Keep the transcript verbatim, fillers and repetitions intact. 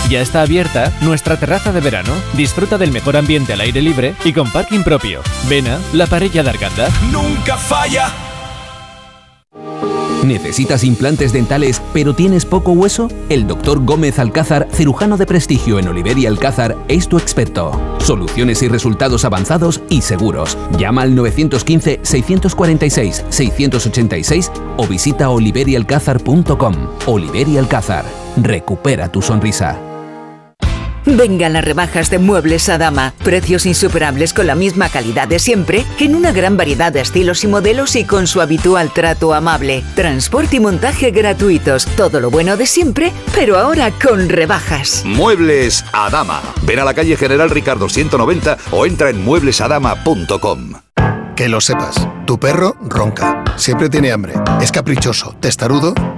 Ya está abierta nuestra terraza de verano. Disfruta del mejor ambiente al aire libre y con parking propio. Vena, la parella de Arganda. ¡Nunca falla! ¿Necesitas implantes dentales pero tienes poco hueso? El doctor Gómez Alcázar, cirujano de prestigio en Oliver y Alcázar, es tu experto. Soluciones y resultados avanzados y seguros. Llama al nueve uno cinco, seis cuatro seis, seis ocho seis o visita oliver y alcázar punto com. Oliver y Alcázar. Recupera tu sonrisa. Vengan las rebajas de Muebles Adama. Precios insuperables con la misma calidad de siempre, en una gran variedad de estilos y modelos y con su habitual trato amable. Transporte y montaje gratuitos. Todo lo bueno de siempre, pero ahora con rebajas. Muebles Adama. Ven a la calle General Ricardo ciento noventa o entra en muebles adama punto com. Que lo sepas, tu perro ronca, siempre tiene hambre, es caprichoso, testarudo